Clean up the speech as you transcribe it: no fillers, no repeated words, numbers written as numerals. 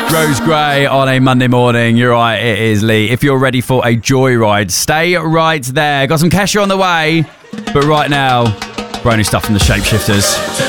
Rose Gray on a Monday morning. You're right, it is Lee. If you're ready for a joyride, stay right there. Got some Kesha on the way, but right now, brand new stuff from the Shapeshifters.